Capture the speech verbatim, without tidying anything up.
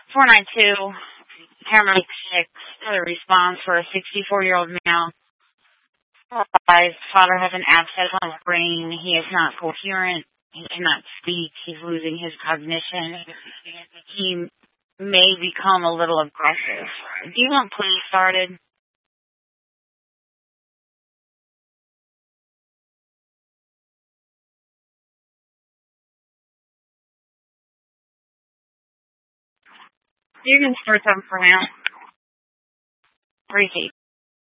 four nine two, paramedic six, a response for a sixty-four-year-old male. His father has an abscess on his brain. He is not coherent. He cannot speak. He's losing his cognition. He may become a little aggressive. Do you want police started? You can start them for now. Repeat.